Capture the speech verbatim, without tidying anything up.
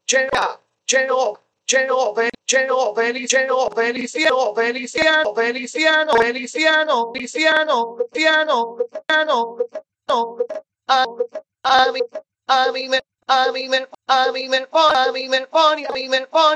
Cheo, Cheo, Cheo, Fe- Cheo, Feliciano, Feliciano, Feliciano, Feliciano, Feliciano, Feliciano, Feliciano, Feliciano, no, a, a mí, a mí me, a mí me, a mí me, a mí me, a mí me, a mí me,